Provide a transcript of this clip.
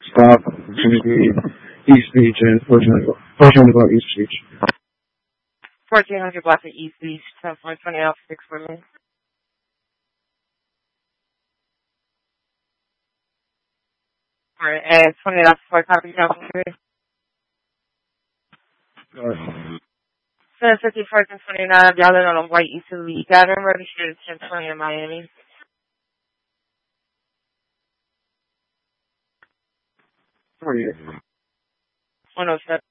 stop. It's going to be East Beach and 1400 block East Beach. 1400 block of East Beach, 10-420 out 6 for me. Alright, and 20 out 4 copy count for me. 754 and 29, y'all in on a white utility. Got them registered at 1020 in Miami. Where are you? 107.